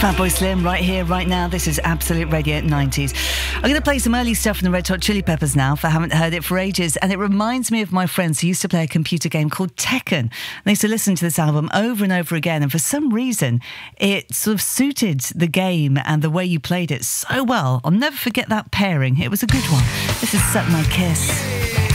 Fatboy Slim right here, right now. This is Absolute Radio 90s. I'm going to play some early stuff from the Red Hot Chili Peppers now, if I haven't heard it for ages. And it reminds me of my friends who used to play a computer game called Tekken. They used to listen to this album over and over again. And for some reason, it sort of suited the game and the way you played it so well. I'll never forget that pairing. It was a good one. This is Suck My Kiss.